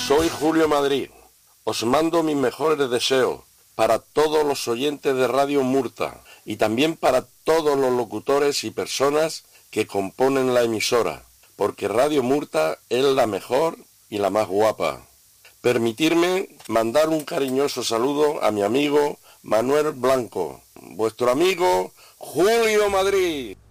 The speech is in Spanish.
Soy Julio Madrid. Os mando mis mejores deseos para todos los oyentes de Radio Murta y también para todos los locutores y personas que componen la emisora, porque Radio Murta es la mejor y la más guapa. Permitirme mandar un cariñoso saludo a mi amigo Manuel Blanco, vuestro amigo Julio Madrid.